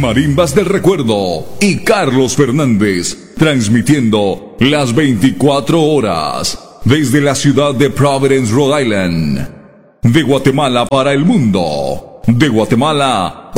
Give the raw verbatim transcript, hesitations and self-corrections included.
Marimbas del Recuerdo y Carlos Fernández, transmitiendo las veinticuatro horas desde la ciudad de Providence, Rhode Island. De Guatemala para el mundo, de Guatemala